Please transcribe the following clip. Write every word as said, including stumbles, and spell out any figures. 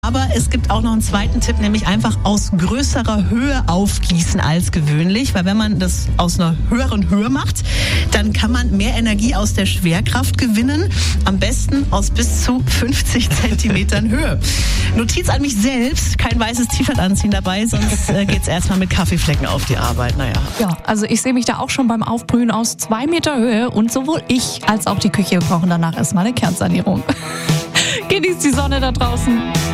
Aber es gibt auch noch einen zweiten Tipp, nämlich einfach aus größerer Höhe aufgießen als gewöhnlich. Weil wenn man das aus einer höheren Höhe macht, dann kann man mehr Energie aus der Schwerkraft gewinnen. Am besten aus bis zu fünfzig Zentimetern Höhe. Notiz an mich selbst, kein weißes T-Shirt anziehen dabei, sonst äh, geht's erstmal mit Kaffeeflecken auf die Arbeit. Naja. Ja, also ich sehe mich da auch schon beim Aufbrühen aus zwei Meter Höhe und sowohl ich als auch die Küche brauchen danach erstmal eine Kernsanierung. Genießt die Sonne da draußen.